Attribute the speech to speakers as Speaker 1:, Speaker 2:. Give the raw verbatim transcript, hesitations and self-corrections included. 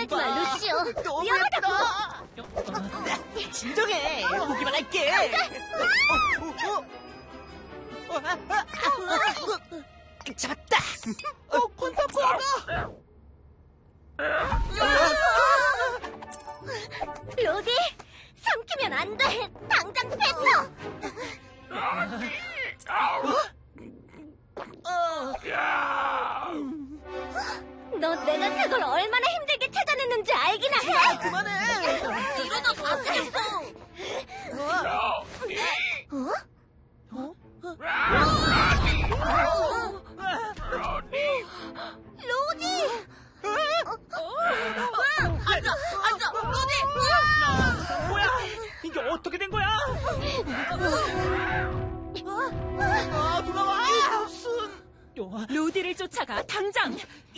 Speaker 1: 화내지 마, 루시오.
Speaker 2: 너무
Speaker 1: 위험하다고.
Speaker 2: 예쁘다. 진정해. 보기만 할게. 어, 어, 어. 어, 아, 아, 아, 어. 잡았다. 어, 콘타포가.
Speaker 1: 로디, 삼키면 안 돼. 당장 뱉어.
Speaker 2: 어.
Speaker 1: 너 내가 그걸 얼마나 힘들게 찾아냈는지 알기나 해.
Speaker 2: 아, 그만해.
Speaker 1: 이러다 다치겠어. 어?
Speaker 2: 어?
Speaker 1: 로디! 앉아! 앉아! 로디!
Speaker 2: 뭐야? 이게 어떻게 된 거야? 아, 돌아와. 무슨?
Speaker 3: 로디를 쫓아가, 당장!